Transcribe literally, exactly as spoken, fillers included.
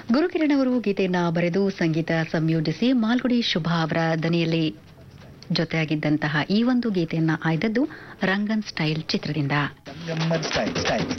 ಗುರುಕಿರಣ್ ಅವರು ಗೀತೆಯನ್ನ ಬರೆದು ಸಂಗೀತ ಸಂಯೋಜಿಸಿ ಮಾಲ್ಗುಡಿ ಶುಭಾ ಅವರ ದನಿಯಲ್ಲಿ ಜೊತೆಯಾಗಿದ್ದಂತಹ ಈ ಒಂದು ಗೀತೆಯನ್ನ ಆಯ್ದದ್ದು ರಂಗನ್ ಸ್ಟೈಲ್ ಚಿತ್ರದಿಂದ.